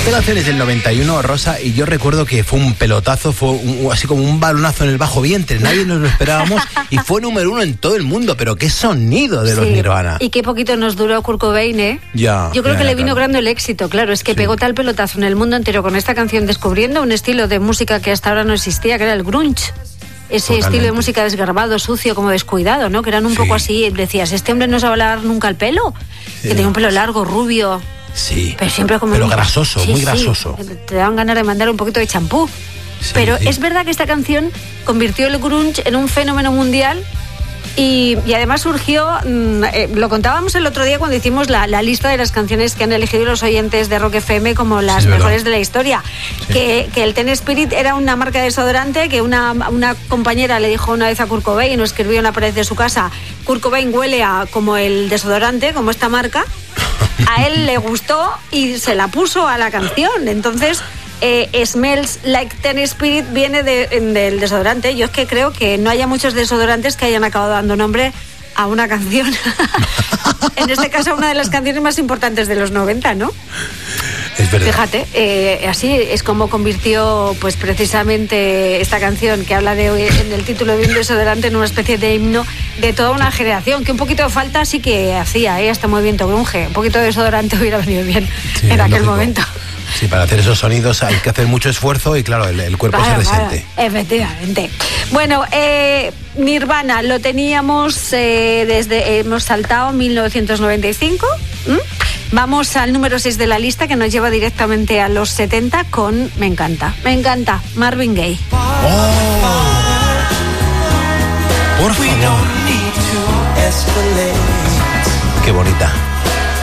Esta canción es del 91, Rosa, y yo recuerdo que fue un pelotazo, fue así como un balonazo en el bajo vientre, nadie nos lo esperábamos y fue número 1 en todo el mundo, pero qué sonido de los Nirvana. Y qué poquito nos duró Kurt Cobain, ¿eh? Yo creo que le vino grande el éxito, claro, es que pegó tal pelotazo en el mundo entero con esta canción, descubriendo un estilo de música que hasta ahora no existía, que era el grunge. Ese estilo de música desgarbado, sucio, como descuidado, ¿no? Que eran un poco así, decías, este hombre no sabe lavar nunca el pelo, que tenía un pelo largo, rubio. Sí, pero siempre como grasoso, muy grasoso. Te daban ganas de mandar un poquito de champú. Pero es verdad que esta canción convirtió el grunge en un fenómeno mundial y además surgió, lo contábamos el otro día cuando hicimos la lista de las canciones que han elegido los oyentes de Rock FM como las mejores de la historia. Que el Teen Spirit era una marca de desodorante que una compañera le dijo una vez a Kurt Cobain, o escribió en la pared de su casa, Kurt Cobain huele como el desodorante, como esta marca. A él le gustó y se la puso a la canción. Entonces, Smells Like Teen Spirit viene del desodorante. Yo es que creo que no haya muchos desodorantes que hayan acabado dando nombre a una canción. En este caso, una de las canciones más importantes de los 90, ¿no? Es verdad. Fíjate, así es como convirtió, pues precisamente esta canción que habla en el título de un desodorante en una especie de himno de toda una generación, que un poquito de falta sí que hacía, este movimiento grunge. Un poquito de desodorante hubiera venido bien en aquel momento. Sí, para hacer esos sonidos hay que hacer mucho esfuerzo y claro, el cuerpo se resiente. Efectivamente. Bueno, Nirvana lo teníamos hemos saltado 1995. Vamos al número 6 de la lista, que nos lleva directamente a los 70 con Me encanta, Marvin Gaye. Por favor. Qué bonita.